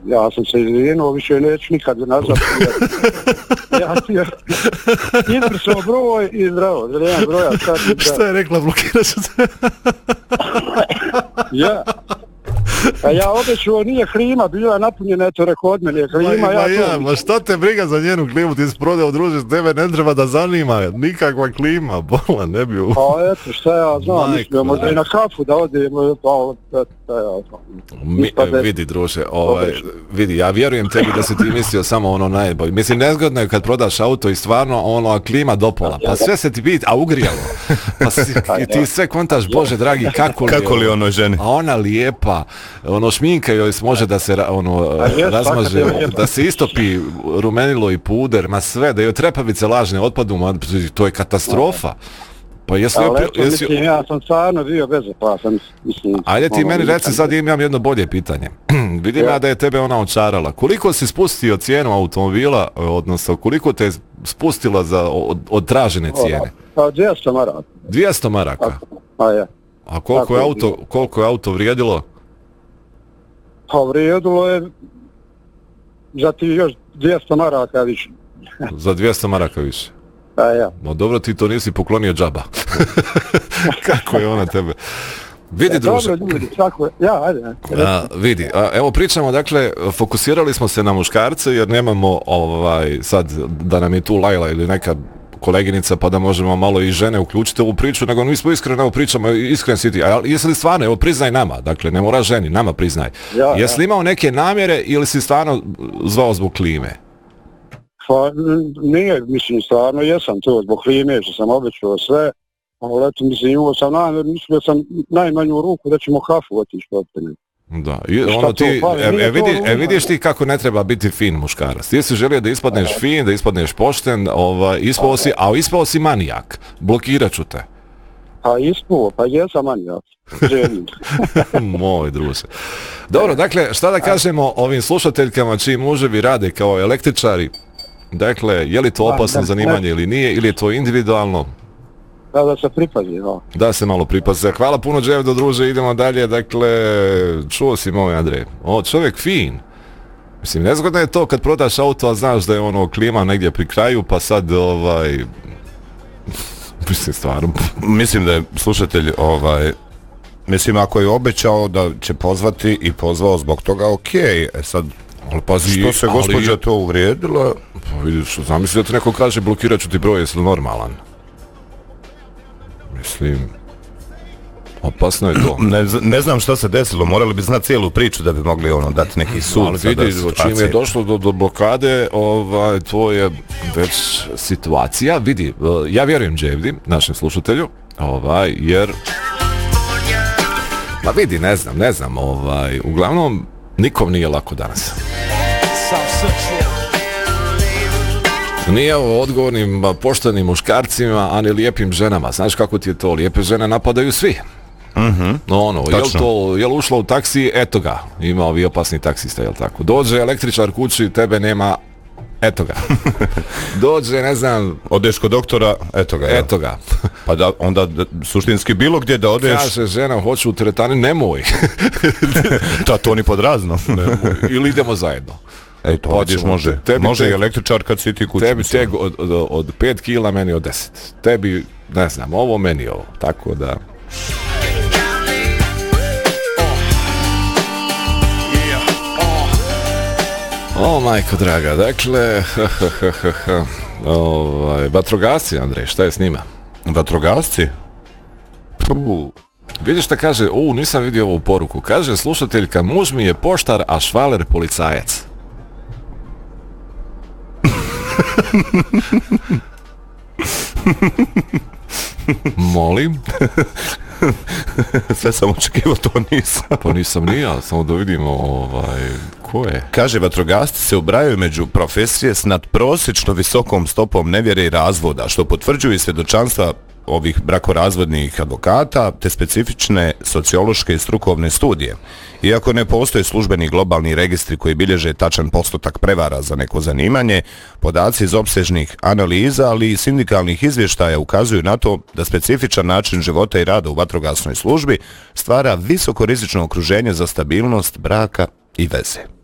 ja sam se izvinuo, više neću nikad nazad. Ja ti je izbrisao broj i zdravo, da nemam broja. Šta je rekla, blokiraš se? Ja. A ja obećao, nije klima, bila napunjena, eto rekao od mene klima. Ma šta te briga za njenu klimu, ti si prodao, druže, tebe ne treba da zanima, nikakva klima, bola, ne bi u... Pa eto, šta ja znam, mislim, možda i na kafu da odemo, pa šta ja znam. Vidi, druže, vidi, ja vjerujem tebi da si ti mislio samo ono najbolje. Mislim, nezgodno je kad prodaš auto i stvarno ono klima do pola, pa sve se ti biti, a ugrijalo. Pa ti sve kontaš, Bože dragi, kako li ono ženi? A ona lijepa, ono šminka joj može da se razmaže, da se istopi rumenilo i puder, ma sve, da joj trepavice lažne otpadu, to je katastrofa. Pa jesi mislim, ja sam stvarno bio veze, pa sam mislim... Ajde ti meni reci, sad imam jedno bolje pitanje. Vidim ja da je tebe ona očarala. Koliko si spustio cijenu automobila, odnosno koliko te je spustila od tražene cijene? Pa 200 maraka. 200 maraka? Pa ja. A koliko je auto vrijedilo? Pa vrijedilo je za ti još 200 maraka više. Za 200 maraka više? Pa ja. No dobro, ti to nisi poklonio džaba. Kako je ona tebe? Vidi, druže. Dobro, ljudi, svako... Ja, ajde. Vidi, evo pričamo, dakle, fokusirali smo se na muškarce jer nemamo sad da nam je tu Lajla ili neka koleginica pa da možemo malo i žene uključiti ovu priču, nego mi smo iskreno, evo pričamo, iskren si ti, a jesi li stvarno, evo priznaj nama, dakle, ne mora ženi, nama priznaj. Jesi li imao neke namjere ili si stvarno zvao zbog klime? Pa nije, mislim, stvarno jesam to zbog klime, što sam obećao sve, ali eto, mislim, imao sam namjeru, mislio sam najmanju ruku da ćemo kafu otići kod tebe. Da, ono ti, vidiš ti kako ne treba biti fin muškarac. Ti si želio da ispadneš fin, da ispadneš pošten, ispao si manijak, blokirat ću te. Pa jesam manijak. Moj druže. Dobro, dakle, šta da kažemo ovim slušateljkama čiji muževi rade kao električari? Dakle, je li to opasno zanimanje ili nije, ili je to individualno? Da se pripazi, no. Da se malo pripazi. Hvala puno, Dževdo, druže, idemo dalje. Dakle, čuo si moj Andrej. Čovjek fin. Mislim, nezgodno je to kad prodaš auto, a znaš da je ono klima negdje pri kraju, pa sad, mislim, stvarno. Mislim da je slušatelj, mislim, ako je obećao da će pozvati i pozvao zbog toga, okej, sad, što se gospođa to uvrijedila? Pa vidiš, zamisli da ti neko kaže blokirat ću ti broj, jesi li normalan? Mislim, opasno je to. Ne znam šta se desilo, morali bi znati cijelu priču da bi mogli dati neki sud. Ali vidi, čim je došlo do blokade, to je već situacija. Vidi, ja vjerujem Dževdi, našem slušatelju, jer... Ma vidi, ne znam, uglavnom, nikom nije lako danas. Nije ovo odgovornim, poštenim muškarcima, a ne lijepim ženama. Znaš kako ti je to? Lijepe žene napadaju svi. Jel ušlo u taksi? Eto ga. Ima ovi opasni taksista, jel tako? Dođe električar kući, tebe nema, eto ga. Dođe, ne znam... Odeš kod doktora, eto ga. Eto ga. Pa da, onda suštinski bilo gdje da odeš... Kaže žena, hoću u teretani, nemoj. To ni pod razno. Ili idemo zajedno. To vidiš, može i električar kad si ti kući. Tebi teg od 5 kila, meni od 10. Tebi, ne znam, ovo, meni ovo. Tako da... Majko draga, dakle... Vatrogasci, Andrej, šta je s njima? Vatrogasci? Vidiš šta kaže, nisam vidio ovu poruku. Kaže slušateljka, muž mi je poštar, a švaler policajac. Molim? Sve sam očekivao, to nisam. Pa nisam ni ja, samo da vidimo ko je. Kaže, vatrogasci se ubrajaju među profesije s nadprosječno visokom stopom nevjere i razvoda, što potvrđuju i svjedočanstva ovih brakorazvodnih advokata te specifične sociološke i strukovne studije. Iako ne postoje službeni globalni registri koji bilježe tačan postotak prevara za neko zanimanje, podaci iz opsežnih analiza, ali i sindikalnih izvještaja ukazuju na to da specifičan način života i rada u vatrogasnoj službi stvara visoko rizično okruženje za stabilnost braka i veze.